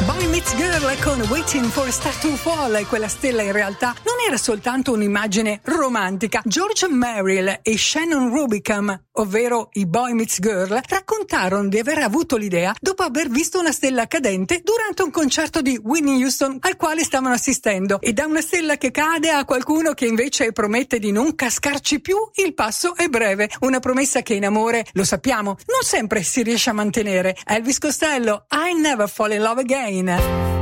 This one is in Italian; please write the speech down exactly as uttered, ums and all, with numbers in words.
Boy Meets Girl con Waiting for a Star to Fall, e quella stella in realtà non era soltanto un'immagine romantica. George Merrill e Shannon Rubicam, ovvero i Boy Meets Girl, raccontarono di aver avuto l'idea dopo aver visto una stella cadente durante un concerto di Whitney Houston al quale stavano assistendo. E da una stella che cade a qualcuno che invece promette di non cascarci più, il passo è breve. Una promessa che in amore, lo sappiamo, non sempre si riesce a mantenere. Elvis Costello, I Never Fall in Love Again.